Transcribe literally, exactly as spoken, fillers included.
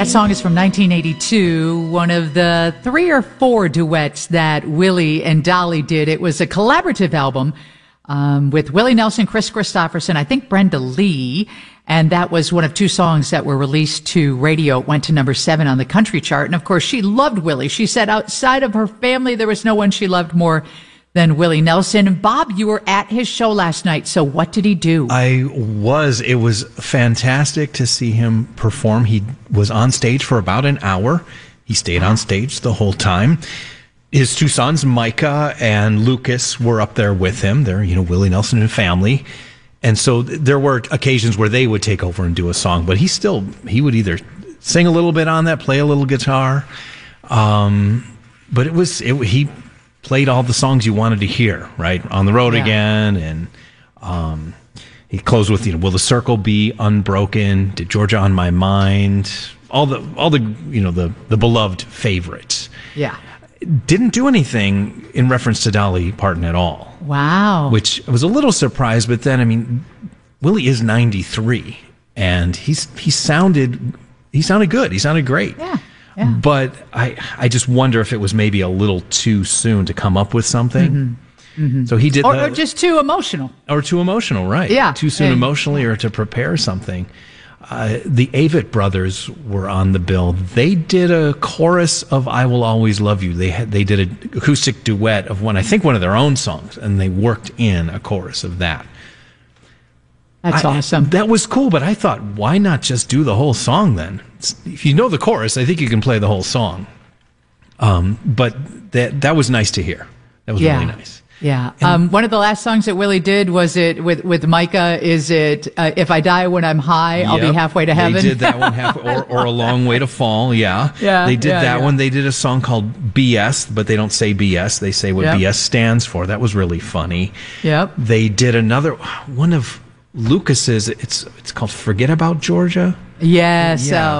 That song is from nineteen eighty-two, one of the three or four duets that Willie and Dolly did. It was a collaborative album um, with Willie Nelson, Chris Christopherson, I think Brenda Lee, and that was one of two songs that were released to radio. It went to number seven on the country chart, and of course she loved Willie. She said outside of her family there was no one she loved more than Willie Nelson. Bob, you were at his show last night, so what did he do? I was. It was fantastic to see him perform. He was on stage for about an hour. He stayed on stage the whole time. His two sons, Micah and Lucas, were up there with him. They're, you know, Willie Nelson and family. And so there were occasions where they would take over and do a song, but he still, he would either sing a little bit on that, play a little guitar. Um, but it was, it, he played all the songs you wanted to hear, right? On the Road yeah. Again, and um, he closed with, you know, Will the Circle Be Unbroken? Did Georgia on My Mind? All the, all the, you know, the the beloved favorites. Yeah. Didn't do anything in reference to Dolly Parton at all. Wow. Which I was a little surprised, but then, I mean, Willie is ninety-three, and he's he sounded he sounded good. He sounded great. Yeah. Yeah. But I I just wonder if it was maybe a little too soon to come up with something. Mm-hmm. Mm-hmm. So he did, or, the, or just too emotional, or too emotional, right? Yeah, too soon and, emotionally, or to prepare something. Uh, the Avett Brothers were on the bill. They did a chorus of "I Will Always Love You." They had they did an acoustic duet of one, I think, one of their own songs, and they worked in a chorus of that. That's I, awesome. That was cool, but I thought, why not just do the whole song then? If you know the chorus, I think you can play the whole song. Um, but that that was nice to hear. That was yeah. really nice. Yeah. And, um, one of the last songs that Willie did was it with, with Micah. Is it uh, If I Die When I'm High, I'll yep, be halfway to heaven? They did that one, half, or, or A Long Way to Fall. Yeah. Yeah. They did yeah, that yeah. one. They did a song called B S, but they don't say B S. They say what yep. B S stands for. That was really funny. Yep. They did another one of Lucas's. It's it's called Forget About Georgia. Yes. Yeah.